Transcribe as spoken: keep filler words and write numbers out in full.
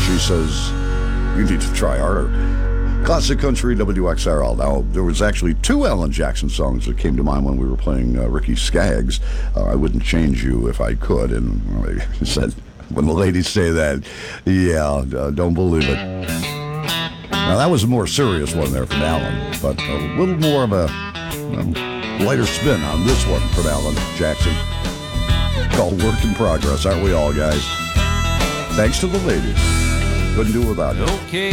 She says, you need to try harder. Classic Country W X R L. Now, there was actually two Alan Jackson songs that came to mind when we were playing uh, Ricky Skaggs. Uh, I wouldn't change you if I could. And I said, when the ladies say that, yeah, uh, don't believe it. Now, that was a more serious one there from Alan, but a little more of a um, lighter spin on this one from Alan Jackson. Called Work in Progress, aren't we all, guys? Thanks to the ladies. Couldn't do without it. Okay.